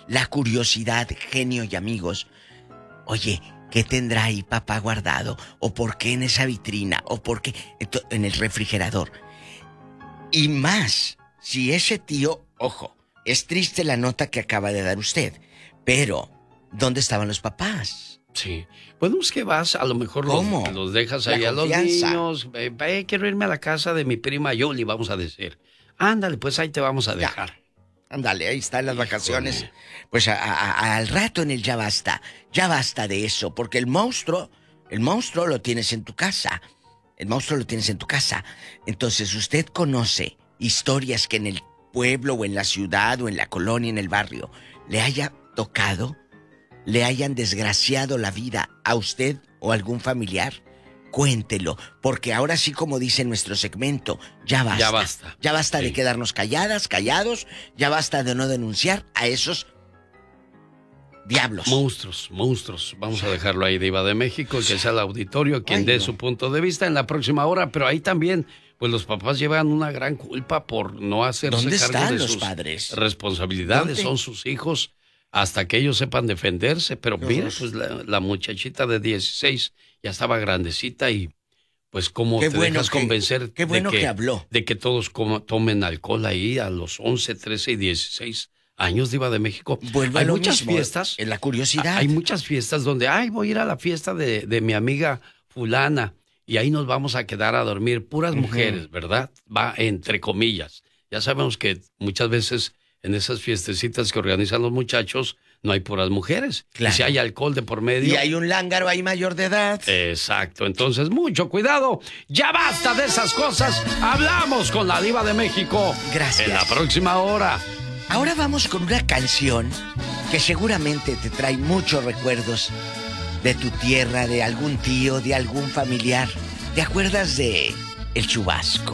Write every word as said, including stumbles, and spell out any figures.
la curiosidad, genio y amigos. Oye, ¿qué tendrá ahí papá guardado? ¿O por qué en esa vitrina? ¿O por qué en el refrigerador? Y más, si ese tío, ojo, es triste la nota que acaba de dar usted, pero ¿dónde estaban los papás? Sí. Bueno, es que vas, a lo mejor los, los dejas ahí a los niños. Eh, eh, quiero irme a la casa de mi prima Yoli, vamos a decir. Ándale, pues ahí te vamos a dejar. Ya. Ándale, ahí están las Híjole. Vacaciones. Pues a, a, al rato en el ya basta, ya basta de eso, porque el monstruo, el monstruo lo tienes en tu casa. El monstruo lo tienes en tu casa. Entonces usted conoce historias que en el pueblo o en la ciudad o en la colonia, en el barrio, le haya tocado, le hayan desgraciado la vida a usted o a algún familiar. Cuéntelo, porque ahora sí, como dice nuestro segmento, ya basta. Ya basta. Ya basta sí. de quedarnos calladas, callados, ya basta de no denunciar a esos diablos. Monstruos, monstruos. Vamos a dejarlo ahí, Diva de México, que sea el auditorio quien Ay, dé no. su punto de vista en la próxima hora, pero ahí también, pues los papás llevan una gran culpa por no hacerse ¿Dónde cargo están de los sus padres? responsabilidades. ¿Dónde? Son sus hijos hasta que ellos sepan defenderse, pero mira, pues la, la muchachita de dieciséis ya estaba grandecita y pues cómo qué te bueno dejas que, convencer qué bueno de, que, que habló. de que todos como, tomen alcohol ahí a los once, trece y dieciséis años, Diva de México. Vuelve hay a lo muchas mismo, fiestas. En la curiosidad. Hay muchas fiestas donde, ay, voy a ir a la fiesta de, de mi amiga fulana y ahí nos vamos a quedar a dormir. Puras uh-huh. mujeres, ¿verdad? Va entre comillas. Ya sabemos que muchas veces en esas fiestecitas que organizan los muchachos no hay puras mujeres. Claro. Y si hay alcohol de por medio. Y hay un lángaro ahí mayor de edad. Exacto. Entonces, mucho cuidado. Ya basta de esas cosas. Hablamos con la Diva de México. Gracias. En la próxima hora. Ahora vamos con una canción que seguramente te trae muchos recuerdos de tu tierra, de algún tío, de algún familiar. ¿Te acuerdas de El Chubasco?